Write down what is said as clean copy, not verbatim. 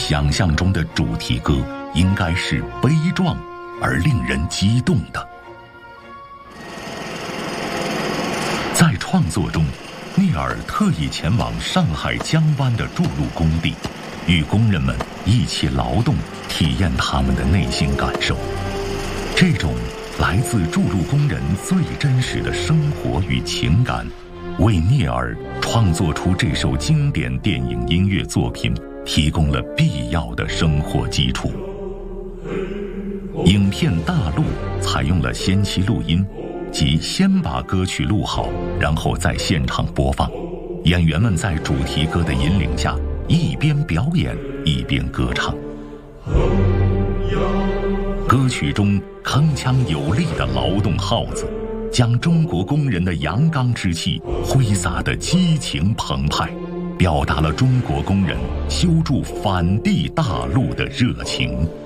想象中的主题歌应该是悲壮而令人激动的。在创作中，聂耳特意前往上海江湾的筑路工地，与工人们一起劳动，体验他们的内心感受。这种来自筑路工人最真实的生活与情感，为聂耳创作出这首经典电影音乐作品提供了必要的生活基础。影片《大陆》采用了先期录音，即先把歌曲录好，然后在现场播放。演员们在主题歌的引领下，一边表演一边歌唱。歌曲中铿锵有力的劳动号子，将中国工人的阳刚之气挥洒得激情澎湃，表达了中国工人修筑反帝大陆的热情。